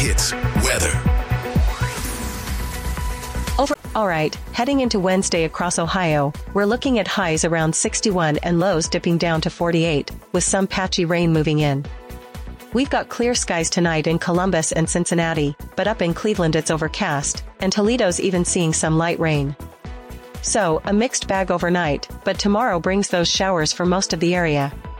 Hits weather. Alright, heading into Wednesday across Ohio, we're looking at highs around 61 and lows dipping down to 48, with some patchy rain moving in. We've got clear skies tonight in Columbus and Cincinnati, but up in Cleveland it's overcast, and Toledo's even seeing some light rain. So, a mixed bag overnight, but tomorrow brings those showers for most of the area.